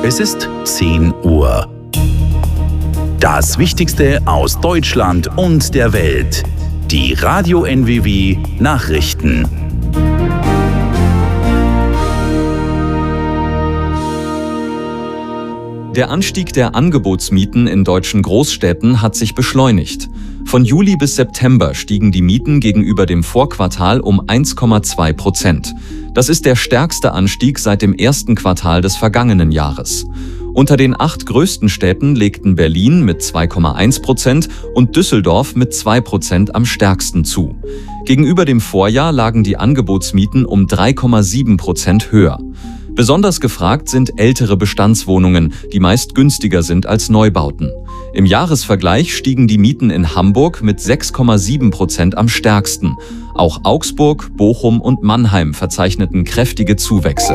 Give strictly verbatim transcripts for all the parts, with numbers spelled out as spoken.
Es ist zehn Uhr. Das Wichtigste aus Deutschland und der Welt. Die Radio N W W Nachrichten. Der Anstieg der Angebotsmieten in deutschen Großstädten hat sich beschleunigt. Von Juli bis September stiegen die Mieten gegenüber dem Vorquartal um eins Komma zwei Prozent. Das ist der stärkste Anstieg seit dem ersten Quartal des vergangenen Jahres. Unter den acht größten Städten legten Berlin mit zwei Komma eins Prozent und Düsseldorf mit zwei Prozent am stärksten zu. Gegenüber dem Vorjahr lagen die Angebotsmieten um drei Komma sieben Prozent höher. Besonders gefragt sind ältere Bestandswohnungen, die meist günstiger sind als Neubauten. Im Jahresvergleich stiegen die Mieten in Hamburg mit sechs Komma sieben Prozent am stärksten. Auch Augsburg, Bochum und Mannheim verzeichneten kräftige Zuwächse.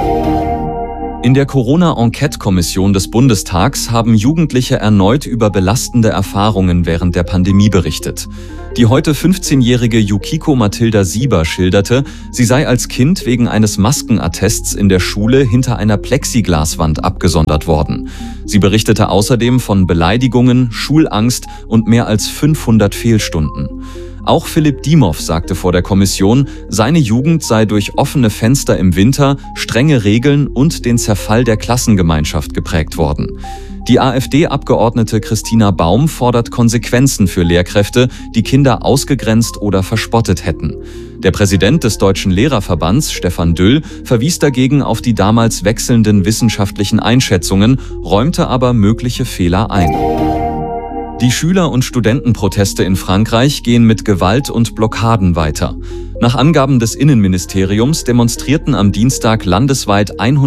In der Corona-Enquete-Kommission des Bundestags haben Jugendliche erneut über belastende Erfahrungen während der Pandemie berichtet. Die heute fünfzehnjährige Yukiko Mathilda Sieber schilderte, sie sei als Kind wegen eines Maskenattests in der Schule hinter einer Plexiglaswand abgesondert worden. Sie berichtete außerdem von Beleidigungen, Schulangst und mehr als fünfhundert Fehlstunden. Auch Philipp Dimow sagte vor der Kommission, seine Jugend sei durch offene Fenster im Winter, strenge Regeln und den Zerfall der Klassengemeinschaft geprägt worden. Die AfD-Abgeordnete Christina Baum fordert Konsequenzen für Lehrkräfte, die Kinder ausgegrenzt oder verspottet hätten. Der Präsident des Deutschen Lehrerverbands, Stefan Düll, verwies dagegen auf die damals wechselnden wissenschaftlichen Einschätzungen, räumte aber mögliche Fehler ein. Die Schüler- und Studentenproteste in Frankreich gehen mit Gewalt und Blockaden weiter. Nach Angaben des Innenministeriums demonstrierten am Dienstag landesweit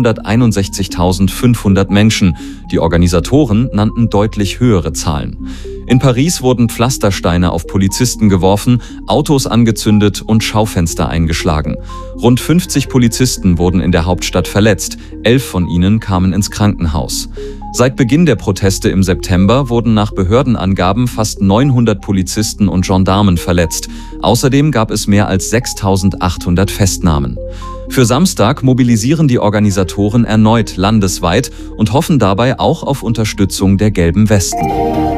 hunderteinundsechzigtausendfünfhundert Menschen. Die Organisatoren nannten deutlich höhere Zahlen. In Paris wurden Pflastersteine auf Polizisten geworfen, Autos angezündet und Schaufenster eingeschlagen. Rund fünfzig Polizisten wurden in der Hauptstadt verletzt, elf von ihnen kamen ins Krankenhaus. Seit Beginn der Proteste im September wurden nach Behördenangaben fast neunhundert Polizisten und Gendarmen verletzt. Außerdem gab es mehr als sechstausendachthundert Festnahmen. Für Samstag mobilisieren die Organisatoren erneut landesweit und hoffen dabei auch auf Unterstützung der gelben Westen.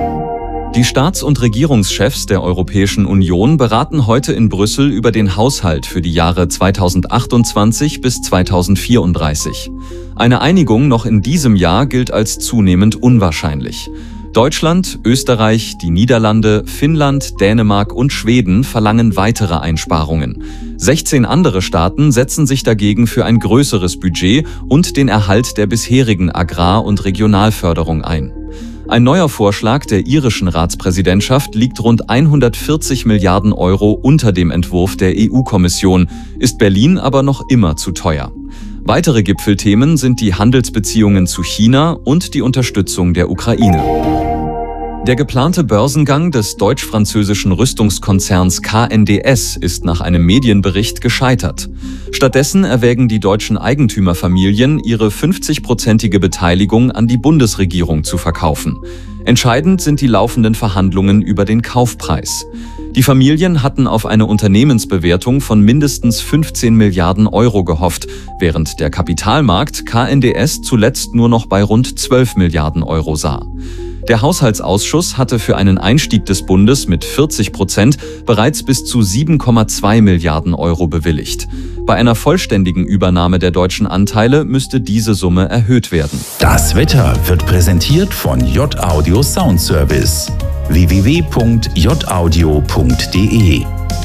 Die Staats- und Regierungschefs der Europäischen Union beraten heute in Brüssel über den Haushalt für die Jahre zweitausendachtundzwanzig bis zweitausendvierunddreißig. Eine Einigung noch in diesem Jahr gilt als zunehmend unwahrscheinlich. Deutschland, Österreich, die Niederlande, Finnland, Dänemark und Schweden verlangen weitere Einsparungen. sechzehn andere Staaten setzen sich dagegen für ein größeres Budget und den Erhalt der bisherigen Agrar- und Regionalförderung ein. Ein neuer Vorschlag der irischen Ratspräsidentschaft liegt rund hundertvierzig Milliarden Euro unter dem Entwurf der E U-Kommission, ist Berlin aber noch immer zu teuer. Weitere Gipfelthemen sind die Handelsbeziehungen zu China und die Unterstützung der Ukraine. Der geplante Börsengang des deutsch-französischen Rüstungskonzerns K N D S ist nach einem Medienbericht gescheitert. Stattdessen erwägen die deutschen Eigentümerfamilien, ihre fünfzig-prozentige Beteiligung an die Bundesregierung zu verkaufen. Entscheidend sind die laufenden Verhandlungen über den Kaufpreis. Die Familien hatten auf eine Unternehmensbewertung von mindestens fünfzehn Milliarden Euro gehofft, während der Kapitalmarkt K N D S zuletzt nur noch bei rund zwölf Milliarden Euro sah. Der Haushaltsausschuss hatte für einen Einstieg des Bundes mit vierzig Prozent bereits bis zu sieben Komma zwei Milliarden Euro bewilligt. Bei einer vollständigen Übernahme der deutschen Anteile müsste diese Summe erhöht werden. Das Wetter wird präsentiert von J-Audio Sound Service. w w w punkt j audio punkt d e.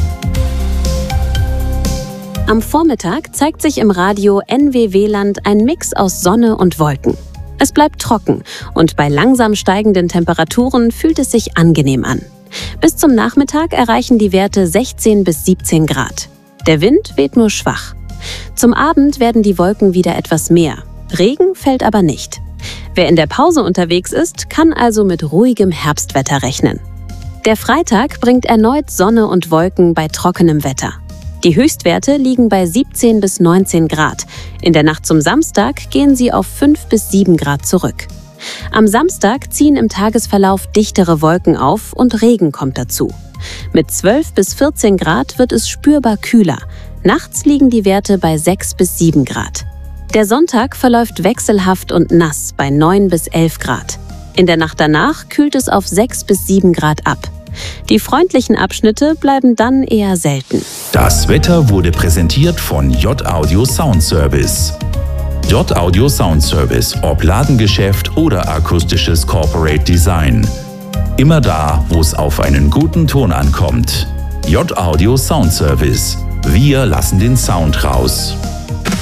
Am Vormittag zeigt sich im Radio N W W-Land ein Mix aus Sonne und Wolken. Es bleibt trocken und bei langsam steigenden Temperaturen fühlt es sich angenehm an. Bis zum Nachmittag erreichen die Werte sechzehn bis siebzehn Grad. Der Wind weht nur schwach. Zum Abend werden die Wolken wieder etwas mehr. Regen fällt aber nicht. Wer in der Pause unterwegs ist, kann also mit ruhigem Herbstwetter rechnen. Der Freitag bringt erneut Sonne und Wolken bei trockenem Wetter. Die Höchstwerte liegen bei siebzehn bis neunzehn Grad. In der Nacht zum Samstag gehen sie auf fünf bis sieben Grad zurück. Am Samstag ziehen im Tagesverlauf dichtere Wolken auf und Regen kommt dazu. Mit zwölf bis vierzehn Grad wird es spürbar kühler. Nachts liegen die Werte bei sechs bis sieben Grad. Der Sonntag verläuft wechselhaft und nass bei neun bis elf Grad. In der Nacht danach kühlt es auf sechs bis sieben Grad ab. Die freundlichen Abschnitte bleiben dann eher selten. Das Wetter wurde präsentiert von J-Audio Sound Service. J-Audio Sound Service, ob Ladengeschäft oder akustisches Corporate Design. Immer da, wo es auf einen guten Ton ankommt. J-Audio Sound Service. Wir lassen den Sound raus.